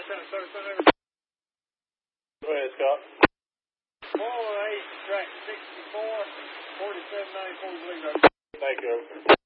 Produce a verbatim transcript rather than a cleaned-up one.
Yes, sir. Sir, sir. Go ahead, Scott. four eight, track sixty-four, forty-seven ninety-four, Toledo. Thank you.